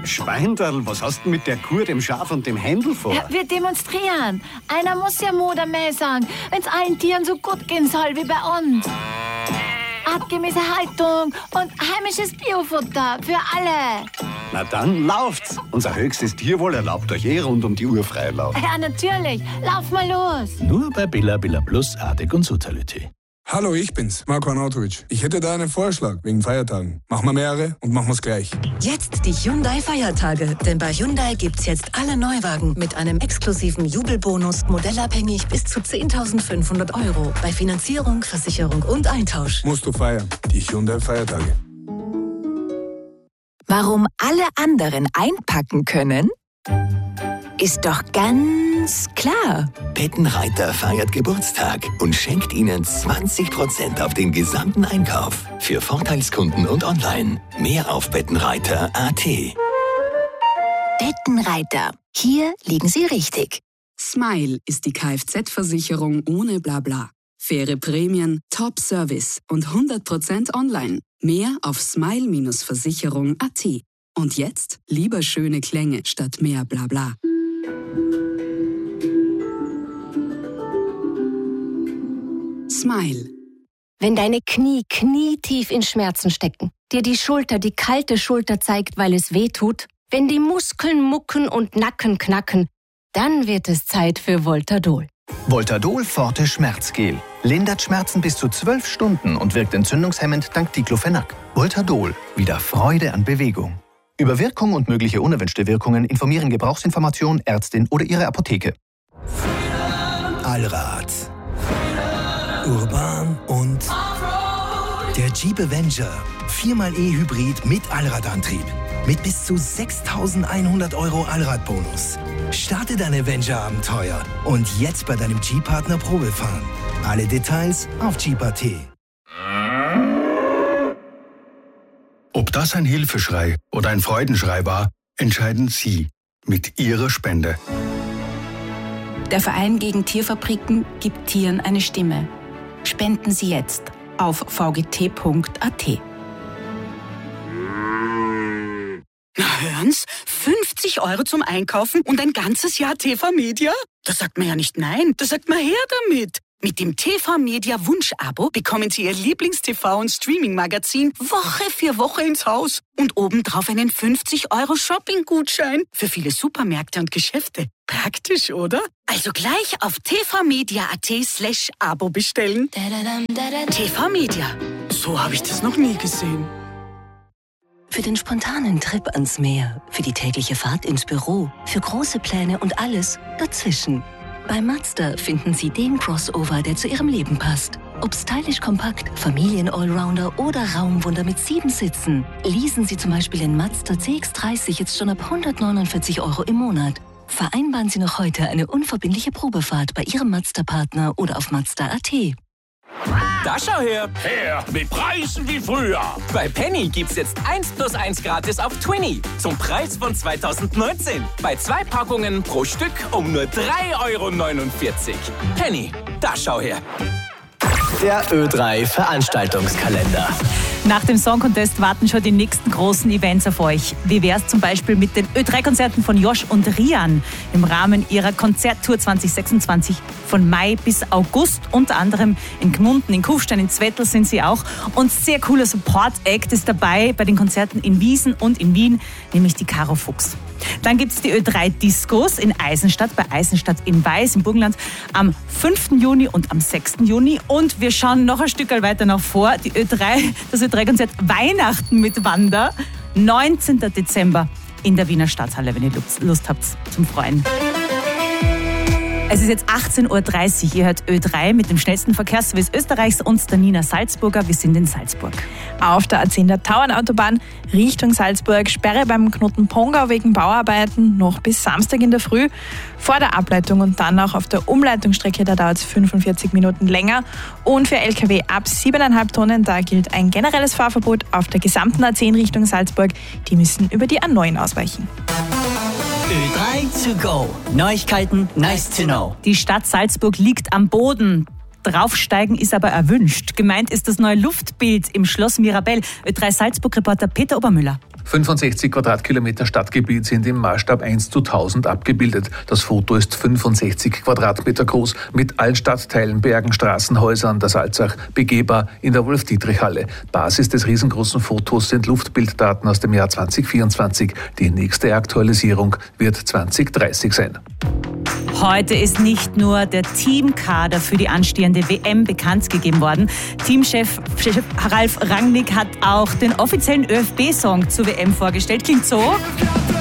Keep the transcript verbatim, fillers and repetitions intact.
Schweinderl, was hast du mit der Kuh, dem Schaf und dem Händel vor? Ja, wir demonstrieren. Einer muss ja Mutter mehr sagen, wenn es allen Tieren so gut gehen soll wie bei uns. Artgemäße Haltung und heimisches Biofutter für alle. Na dann, lauft's. Unser höchstes Tierwohl erlaubt euch eh rund um die Uhr Freilauf. Ja, natürlich. Lauf mal los. Nur bei Billa Billa Plus, Artig und Soziality. Hallo, ich bin's, Marko Arnautovic. Ich hätte da einen Vorschlag wegen Feiertagen. Machen wir mehrere und machen wir's gleich. Jetzt die Hyundai-Feiertage. Denn bei Hyundai gibt's jetzt alle Neuwagen mit einem exklusiven Jubelbonus, modellabhängig bis zu zehntausendfünfhundert Euro. Bei Finanzierung, Versicherung und Eintausch. Musst du feiern. Die Hyundai-Feiertage. Warum alle anderen einpacken können, ist doch ganz klar. Bettenreiter feiert Geburtstag und schenkt Ihnen zwanzig Prozent auf den gesamten Einkauf. Für Vorteilskunden und online. Mehr auf bettenreiter punkt a t. Bettenreiter. Hier liegen Sie richtig. Smile ist die Kfz-Versicherung ohne Blabla. Faire Prämien, Top-Service und hundert Prozent online. Mehr auf smile Bindestrich versicherung punkt a t. Und jetzt lieber schöne Klänge statt mehr Blabla. Smile. Wenn deine Knie knietief in Schmerzen stecken, dir die Schulter die kalte Schulter zeigt, weil es weh tut, wenn die Muskeln mucken und Nacken knacken, dann wird es Zeit für Voltadol. Voltadol Forte Schmerzgel. Lindert Schmerzen bis zu zwölf Stunden und wirkt entzündungshemmend dank Diclofenac. Voltadol. Wieder Freude an Bewegung. Über Wirkung und mögliche unerwünschte Wirkungen informieren Gebrauchsinformation, Ärztin oder Ihre Apotheke. Allrad. Urban und der Jeep Avenger. viermal E-Hybrid mit Allradantrieb. Mit bis zu sechstausendeinhundert Euro Allradbonus. Starte dein Avenger-Abenteuer und jetzt bei deinem Jeep-Partner Probe fahren. Alle Details auf jeep punkt a t. Ob das ein Hilfeschrei oder ein Freudenschrei war, entscheiden Sie mit Ihrer Spende. Der Verein gegen Tierfabriken gibt Tieren eine Stimme. Spenden Sie jetzt auf v g t punkt a t. Na hören's, fünfzig Euro zum Einkaufen und ein ganzes Jahr T V Media? Da sagt man ja nicht nein, da sagt man her damit. Mit dem T V Media Wunsch-Abo bekommen Sie Ihr Lieblings-T V- und Streaming-Magazin Woche für Woche ins Haus. Und obendrauf einen fünfzig Euro Shopping-Gutschein für viele Supermärkte und Geschäfte. Praktisch, oder? Also gleich auf tvmedia.at slash Abo bestellen. T V Media. So habe ich das noch nie gesehen. Für den spontanen Trip ans Meer, für die tägliche Fahrt ins Büro, für große Pläne und alles dazwischen. Bei Mazda finden Sie den Crossover, der zu Ihrem Leben passt. Ob stylisch kompakt, Familien-Allrounder oder Raumwunder mit sieben Sitzen. Leasen Sie zum Beispiel den Mazda C X dreißig jetzt schon ab hundertneunundvierzig Euro im Monat. Vereinbaren Sie noch heute eine unverbindliche Probefahrt bei Ihrem Mazda-Partner oder auf mazda punkt a t. Da schau her! Her mit Preisen wie früher! Bei Penny gibt's jetzt eins plus eins gratis auf Twinny zum Preis von zweitausendneunzehn. Bei zwei Packungen pro Stück um nur drei Euro neunundvierzig. Penny, da schau her! Der Ö drei Veranstaltungskalender. Nach dem Song Contest warten schon die nächsten großen Events auf euch. Wie wär's zum Beispiel mit den Ö drei Konzerten von Josh und Rian im Rahmen ihrer Konzerttour zwanzig sechsundzwanzig von Mai bis August. Unter anderem in Gmunden, in Kufstein, in Zwettl sind sie auch. Und sehr cooler Support-Act ist dabei bei den Konzerten in Wiesen und in Wien, nämlich die Caro Fuchs. Dann gibt es die Ö drei Discos in Eisenstadt, bei Eisenstadt in Weiß im Burgenland am fünften Juni und am sechsten Juni. Und wir schauen noch ein Stück weiter nach vor. Die Ö drei, das Ö drei Konzert Weihnachten mit Wanda, neunzehnten Dezember in der Wiener Stadthalle, wenn ihr Lust habt zum Freuen. Es ist jetzt achtzehn Uhr dreißig. Ihr hört Ö drei mit dem schnellsten Verkehrsservice Österreichs und der Nina Salzburger. Wir sind in Salzburg. Auf der A zehn der Tauernautobahn Richtung Salzburg. Sperre beim Knoten Pongau wegen Bauarbeiten noch bis Samstag in der Früh. Vor der Ableitung und dann auch auf der Umleitungsstrecke, da dauert es fünfundvierzig Minuten länger. Und für L K W ab sieben Komma fünf Tonnen, da gilt ein generelles Fahrverbot auf der gesamten A zehn Richtung Salzburg. Die müssen über die A neun ausweichen. Ö drei to go. Neuigkeiten, nice to know. Die Stadt Salzburg liegt am Boden. Draufsteigen ist aber erwünscht. Gemeint ist das neue Luftbild im Schloss Mirabell. Ö drei Salzburg-Reporter Peter Obermüller. fünfundsechzig Quadratkilometer Stadtgebiet sind im Maßstab eins zu tausend abgebildet. Das Foto ist fünfundsechzig Quadratmeter groß, mit allen Stadtteilen, Bergen, Straßen, Häusern der Salzach, begehbar in der Wolf-Dietrich-Halle. Basis des riesengroßen Fotos sind Luftbilddaten aus dem Jahr zwanzig vierundzwanzig. Die nächste Aktualisierung wird zwanzig dreißig sein. Heute ist nicht nur der Teamkader für die anstehende W M bekannt gegeben worden. Teamchef Chef Ralf Rangnick hat auch den offiziellen ÖFB-Song zur W M vorgestellt. Klingt so.